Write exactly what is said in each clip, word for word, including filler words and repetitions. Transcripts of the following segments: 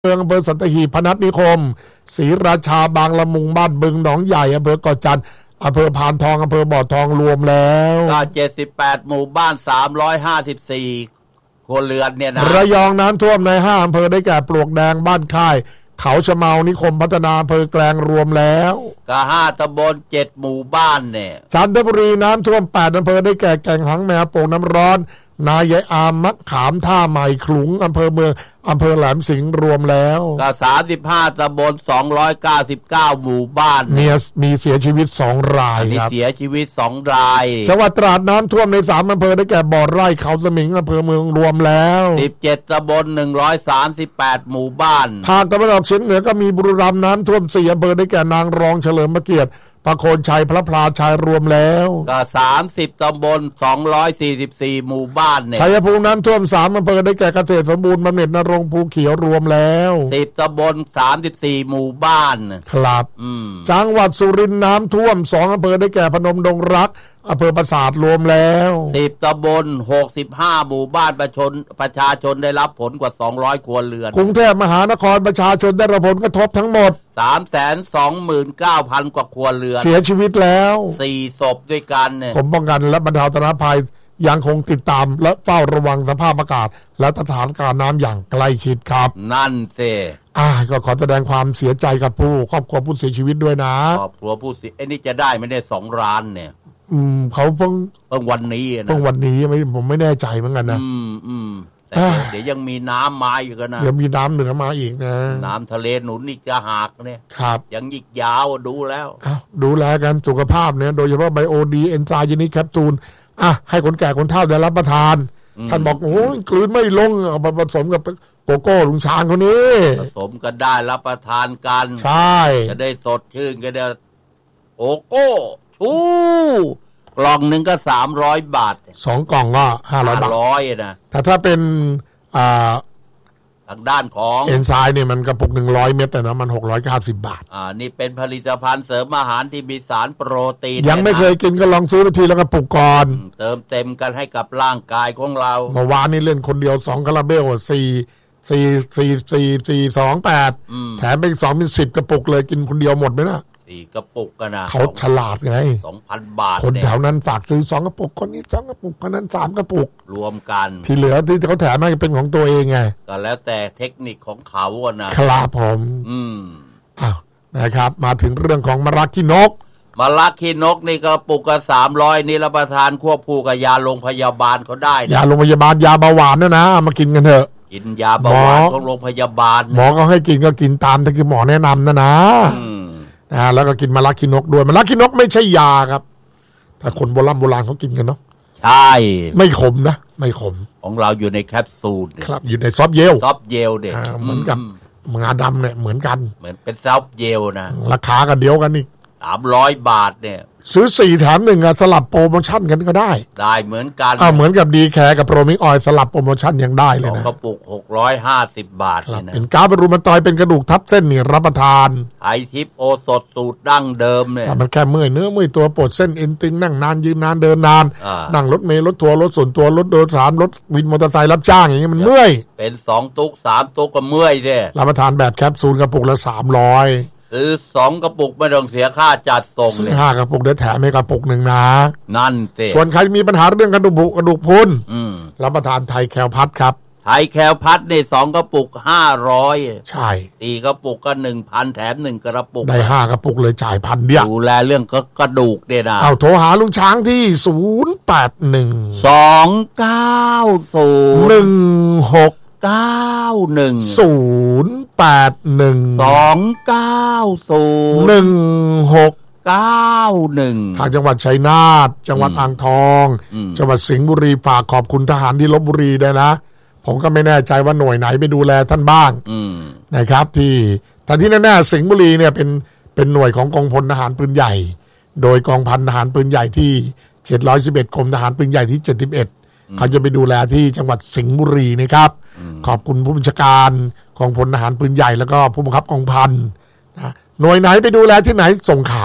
เมืองอำเภอสัตหีบพนัสนิคมศรีราชาบางละมุงบ้านบึงหนองใหญ่อำเภอเกาะจันทร์อำเภอพานทองอำเภอบ่อทองรวมแล้วก็เจ็ดสิบแปดหมู่บ้านสามร้อยห้าสิบสี่ครัวเรือนเนี่ยนะระยองน้ำท่วมในห้าอำเภอได้แก่ปลวกแดงบ้านค่ายเขาชะเมานิคมพัฒนาอำเภอแกลงรวมแล้วก็ห้าตำบลเจ็ดหมู่บ้านเนี่ยจันทบุรีน้ำท่วมแปดอำเภอได้แก่แก่งหางแมวโป่งน้ำร้อนนายายอามมะขามท่าใหม่ขลุงอำเภอเมืองอำเภอแหลมสิงห์รวมแล้วก็สามสิบห้าตำบลสองร้อยเก้าสิบเก้าหมู่บ้านมีมีเสียชีวิตสองรายครับเสียชีวิตสองรายจังหวัดตราดน้ำท่วมในสามอำเภอได้แก่บ่อไร่เขาสมิงอำเภอเมืองรวมแล้วสิบเจ็ดตำบลหนึ่งร้อยสามสิบแปดหมู่บ้านภาคตะวันออกเฉียงเหนือก็มีบุรีรัมย์น้ำท่วมสี่อำเภอได้แก่นางรองเฉลิมพระเกียรติประโคนชัยพระพลาชัยรวมแล้วก็สามสิบตำบลสองร้อยสี่สิบสี่หมู่บ้านเนี่ยชัยภูมิน้ำท่วมสามอำเภอได้แก่เกษตรสมบูรณ์บำเหน็จนรงค์ภูเขียวรวมแล้วสิบตำบลสามสิบสี่หมู่บ้านครับจังหวัดสุรินทร์น้ำท่วมสองอำเภอได้แก่พนมดงรักอำเภอปราสาทรวมแล้วสิบตำบลหกสิบห้าหมู่บ้านประชาชนประชาชนได้รับผลกว่าสองร้อยครัวเรือนกรุงเทพมหานครประชาชนได้รับผลกระทบทั้งหมดสามแสนสองหมื่นเก้าพัน กว่าครัวเรือนเสียชีวิตแล้วสี่ศพด้วยกันเนี่ยกรมป้องกันและบรรเทาสาธารณภัยยังคงติดตามและเฝ้าระวังสภาพอากาศและสถานการณ์น้ำอย่างใกล้ชิดครับนั่นสิอ่าก็ขอแสดงความเสียใจกับผู้ครอบครัวผู้เสียชีวิตด้วยนะครอบครัวผู้เสียไอ้นี่จะได้ไม่ได้สองล้านเนี่ยอืมเขาเพิ่งเพิ่งวันนี้นะเพิ่งวันนี้ไม่ผมไม่แน่ใจเหมือนกันนะอืมอืมแต่เดี๋ยวยังมีน้ำมาอยู่กันนะเดี๋ยวมีน้ำเหนือมาอีกนะน้ำทะเลหนุนอีกจะหักเนี่ยครับยังยิกยาวดูแล้วอ้าวดูแลกันสุขภาพเนี่ยโดยเฉพาะไบโอดีเอนไซม์ยูนิคแคปซูลอ่ะให้คนแก่คนเฒ่าได้รับประทานท่านบอกโอ้ยกลืนไม่ลงเอามาผสมกับโกโก้ลุงช้างคนนี้ผสมกันได้รับประทานกันใช่จะได้สดชื่นก็ได้โกโก้ชูกล่องหนึ่งก็สามร้อยบาทสองกล่องก็ห้าร้อยบาทร้อยนะแต่ถ้าเป็นอ่าทางด้านของเอนไซม์เนี่ยมันกระปุกหนึ่งร้อยเม็ดแต่นะมันหกร้อยเก้าสิบบาทอ่านี่เป็นผลิตภัณฑ์เสริมอาหารที่มีสารโปรตีนยังไม่เคยกินก็ลองซื้อทีละกระปุกก่อนเติมเต็มกันให้กับร่างกายของเราเมื่อวานนี้เล่นคนเดียวสองคาราเบลสี่สี่สี่สี่สี่สองแปดแถมไปอีกสองเป็นสิบกระปุกเลยกินคนเดียวหมดไหมนะสี่กระปุกกันนะเขาฉลาดไงสองพันบาทคนแถวนั้นฝากซื้อสองกระปุกคนนี้สองกระปุกคนนั้นสามกระปุกรวมกันที่เหลือที่เขาแถมมาเป็นของตัวเองไงก็แล้วแต่เทคนิคของเขาอะนะครับผมอืมอ้าวนะครับมาถึงเรื่องของมะระขี้นกมะระขี้นกนี่กระปุกก็สามร้อยนี่รับประทานควบคู่กับยาโรงพยาบาลเขาได้ยาโรงพยาบาลยาเบาหวานนะนะมากินกันเถอะกินยาเบาหวานของโรงพยาบาลหมอเขาให้กินก็กินตามที่คือหมอแนะนำนะนะนะแล้วก็กินมะระขี้นกด้วยมะระขี้นกไม่ใช่ยาครับถ้าคนโบราณโบราณเขากินกันเนาะใช่ไม่ขมนะไม่ขมของเราอยู่ในแคปซูลครับอยู่ในซอฟเยลซอฟเยลเด็กเหมือนกับงาดำเนี่ยเหมือนกันเหมือนเป็นซอฟเยลนะราคากันเดียวกันนี่สามร้อยบาทเนี่ยซื้อสี่แถมหนึ่งอะสลับโปรโมชั่นกันก็ได้ได้เหมือนกันอ่าเหมือนกับดีแคร์กับโปรมิกออยสลับโปรโมชั่นยังได้เลยนะกระปุกหกร้อยห้าสิบบาทเลยนะเป็นกาบรูมันตอยเป็นกระดูกทับเส้นนี่รับประทานไอทิปโอสดสูตรดั้งเดิมเนี่ยมันแค่เมื่อยเนื้อเมื่อยตัวปวดเส้นเอ็นตึงนั่งนานยืนนานเดินนานนั่งรถเมล์รถทัวร์รถส่วนตัวรถโดยสารรถวินมอเตอร์ไซค์รับจ้างอย่างเงี้ยมันเมื่อยเป็นสองตุกสามตุกก็เมื่อยเด้รับประทานแบบแคปซูลกระปุกละสามร้อยซื้อสองกระปุกไม่ต้องเสียค่าจัดส่งเลยห้ากระปุกเดี๋ยวแถมให้กระปุกหนึ่งนะนั่นเต้ส่วนใครมีปัญหาเรื่องกระดูกกระดูกพรุนรับประทานไทยแคลพัทครับไทยแคลพัทในสองกระปุกห้าร้อยใช่สี่กระปุกก็หนึ่งพันแถมหนึ่งกระปุกได้ห้ากระปุกเลยจ่ายพันเดียวดูแลเรื่องกระดูกเนี่ยนะเอาโทรหาลุงช้างที่ศูนย์แปดหนึ่งสองเก้าศูนย์หนึ่งหกเก้าหนึ่งศูนย์แปดหนึ่งสองเก้าศูนย์หนึ่งหกเก้าหนึ่งทางจังหวัดชัยนาทจังหวัดอ่างทองจังหวัดสิงห์บุรีฝากขอบคุณทหารที่ลพบุรีด้วยนะผมก็ไม่แน่ใจว่าหน่วยไหนไปดูแลท่านบ้างนะครับที่แต่ที่แน่ๆสิงห์บุรีเนี่ยเป็นเป็นหน่วยของกองพลทหารปืนใหญ่โดยกองพันทหารปืนใหญ่ที่เจ็ดร้อยสิบเอ็ดกรมทหารปืนใหญ่ที่เจ็ดสิบเอ็ดเขาจะไปดูแลที่จังหวัดสิงห์บุรีนะครับขอบคุณผู้บัญชาการกองพลทหารปืนใหญ่แล้วก็ผู้บังคับกองพันนะหน่วยไหนไปดูแลที่ไหนส่งข่าว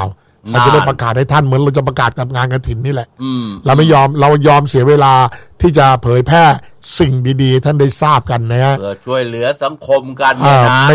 เราจะได้ประกาศให้ท่านเหมือนเราจะประกาศกับงานกฐินนี่แหละอืมเราไม่ยอมเรายอมเสียเวลาที่จะเผยแพร่สิ่งดีๆท่านได้ทราบกันนะฮะเพื่อช่วยเหลือสังคมกันเนี่ยนะ